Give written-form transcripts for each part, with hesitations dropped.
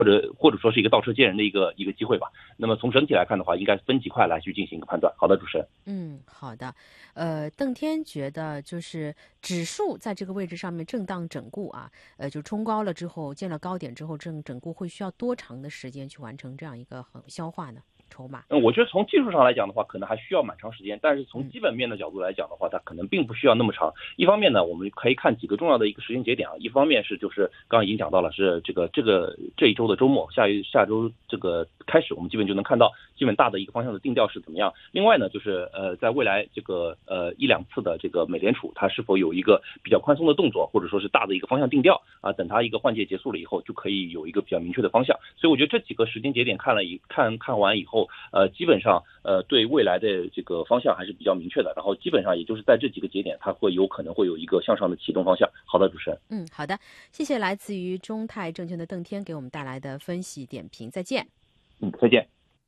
或者说是一个倒车接人的一个机会吧。那么从整体来看的话，应该分几块来去进行一个判断。好的，主持人。 好的。邓天觉得就是指数在这个位置上面震荡整固啊，就冲高了之后，见了高点之后，整固会需要多长的时间去完成这样一个消化呢？筹码？ 我觉得从技术上来讲的话，可能还需要蛮长时间，但是从基本面的角度来讲的话，它可能并不需要那么长。一方面呢，我们可以看几个重要的一个时间节点啊。一方面是就是刚刚已经讲到了，是这一周的周末，下周这个开始，我们基本就能看到基本大的一个方向的定调是怎么样。另外呢，就是在未来这个一两次的这个美联储它是否有一个比较宽松的动作，或者说是大的一个方向定调啊，等它一个换届结束了以后，就可以有一个比较明确的方向。所以我觉得这几个时间节点看完以后，基本上对未来的这个方向还是比较明确的，然后基本上也就是在这几个节点，它可能会有一个向上的启动方向。好的，主持人。 好的，谢谢来自于中泰证券的邓天给我们带来的分析点评，再见。 再见。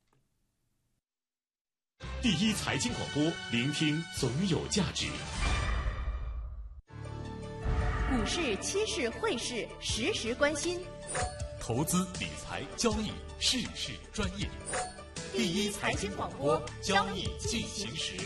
第一财经广播，聆听总有价值。 股市、期市、汇市，时时关心。 投资理财交易，事事专业。第一财经广播，交易进行时。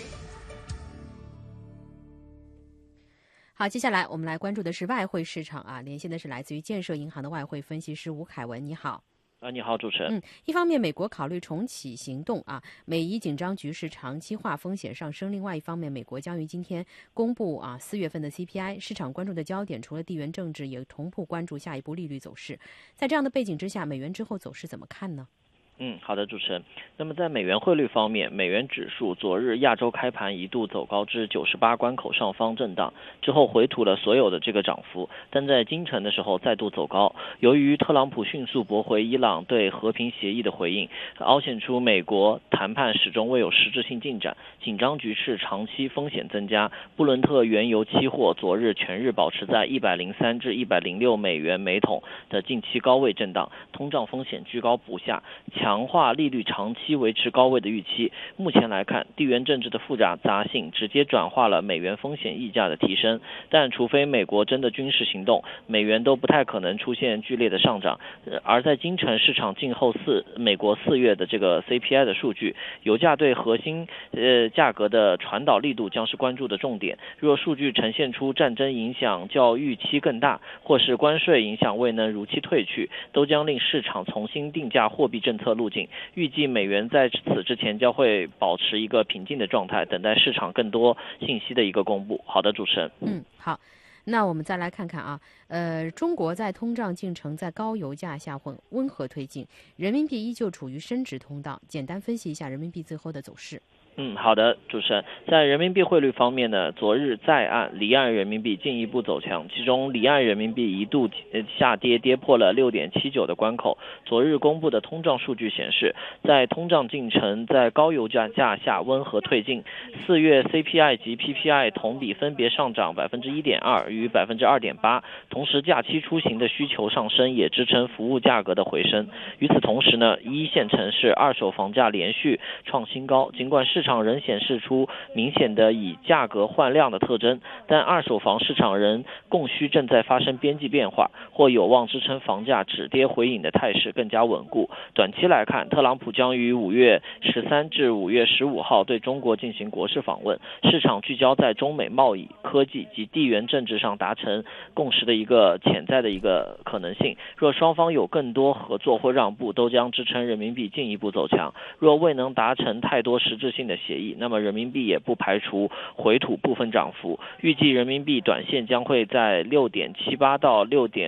好，接下来我们来关注的是外汇市场啊，连线的是来自于建设银行的外汇分析师吴凯文，你好。 你好，主持人。 一方面，美国考虑重启行动啊，美伊紧张局势长期化，风险上升；另外一方面，美国将于今天公布4月份的 CPI， 市场关注的焦点除了地缘政治，也同步关注下一步利率走势。在这样的背景之下，美元之后走势怎么看呢？ 好的，主持人。那么在美元汇率方面，美元指数昨日亚洲开盘一度走高至98关口上方震荡，之后回吐了所有的这个涨幅，但在今晨的时候再度走高。由于特朗普迅速驳回伊朗对和平协议的回应，凹显出美国谈判始终未有实质性进展，紧张局势长期风险增加。布伦特原油期货昨日全日保持在103至106美元每桶的近期高位震荡，通胀风险居高不下，强化利率长期维持高位的预期。目前来看，地缘政治的复杂性直接转化了美元风险溢价的提升，但除非美国真的军事行动，美元都不太可能出现剧烈的上涨。而在今晨市场静候美国4月的这个 CPI 的数据，油价对核心价格的传导力度将是关注的重点。若数据呈现出战争影响较预期更大，或是关税影响未能如期退去，都将令市场重新定价货币政策路径。预计美元在此之前将会保持一个平静的状态，等待市场更多信息的一个公布。好的，主持人。 好。那我们再来看看啊，中国在通胀进程在高油价下温和推进，人民币依旧处于升值通道。简单分析一下人民币最后的走势。 好的，主持人。在人民币汇率方面呢，昨日在岸、离岸人民币进一步走强，其中离岸人民币一度下跌，跌破了6.79的关口。昨日公布的通胀数据显示，在通胀进程在高油价下温和推进，4月 CPI 及 PPI 同比分别上涨 1.2% 与 2.8%， 同时假期出行的需求上升也支撑服务价格的回升。与此同时呢，一线城市二手房价连续创新高，尽管市场仍显示出明显的以价格换量的特征，但二手房市场仍供需正在发生边际变化，或有望支撑房价止跌回稳的态势更加稳固。短期来看，特朗普将于5月13至5月15号对中国进行国事访问，市场聚焦在中美贸易、科技及地缘政治上达成共识的一个潜在的一个可能性。若双方有更多合作或让步，都将支撑人民币进一步走强。若未能达成太多实质性的协议，那么人民币也不排除回吐部分涨幅。预计人民币短线将会在6.78到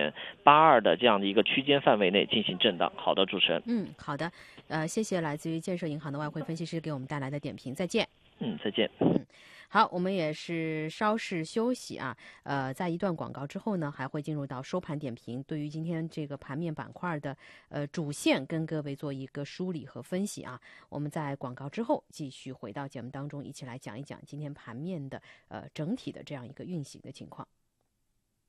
6.82的这样的一个区间范围内进行震荡。好的，主持人。 好的，谢谢来自于建设银行的外汇分析师给我们带来的点评，再见。 再见。 好，我们也是稍事休息啊。在一段广告之后呢，还会进入到收盘点评，对于今天这个盘面板块的主线跟各位做一个梳理和分析啊。我们在广告之后继续回到节目当中，一起来讲一讲今天盘面的整体的这样一个运行的情况。